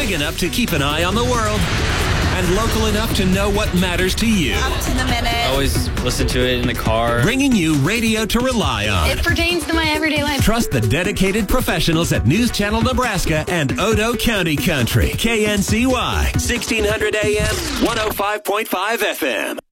Big enough to keep an eye on the world. And local enough to know what matters to you. Up to the minute. Always listen to it in the car. Bringing you radio to rely on. It pertains to my everyday life. Trust the dedicated professionals at News Channel Nebraska and Odo County Country. KNCY, 1600 AM, 105.5 FM.